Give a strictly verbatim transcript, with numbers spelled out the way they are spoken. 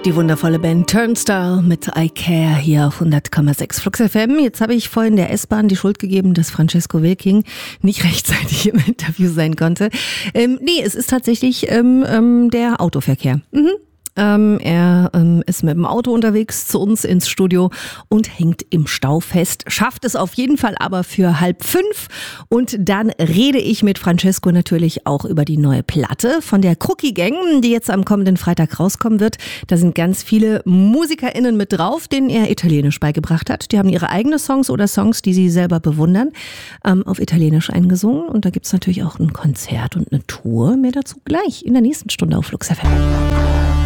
Die wundervolle Band Turnstile mit I Care hier auf hundert Komma sechs Flux F M. Jetzt habe ich vorhin der S-Bahn die Schuld gegeben, dass Francesco Wilking nicht rechtzeitig im Interview sein konnte. Ähm, nee, es ist tatsächlich ähm, ähm, der Autoverkehr. Mhm. Ähm, er ähm, ist mit dem Auto unterwegs zu uns ins Studio und hängt im Stau fest. Schafft es auf jeden Fall aber für halb fünf. Und dann rede ich mit Francesco natürlich auch über die neue Platte von der Cookie Gang, die jetzt am kommenden Freitag rauskommen wird. Da sind ganz viele MusikerInnen mit drauf, denen er Italienisch beigebracht hat. Die haben ihre eigenen Songs oder Songs, die sie selber bewundern, ähm, auf Italienisch eingesungen. Und da gibt es natürlich auch ein Konzert und eine Tour. Mehr dazu gleich in der nächsten Stunde auf Flux F M.